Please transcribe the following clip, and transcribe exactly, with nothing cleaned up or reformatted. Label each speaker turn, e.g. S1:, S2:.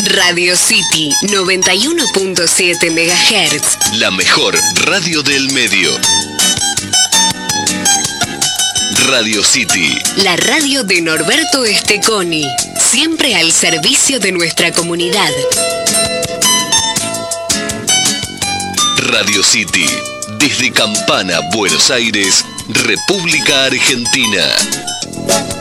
S1: Radio City noventa y uno punto siete megahertz.
S2: La mejor radio del medio. Radio City.
S1: La radio de Norberto Esteconi. Siempre al servicio de nuestra comunidad.
S2: Radio City. Desde Campana, Buenos Aires, República Argentina.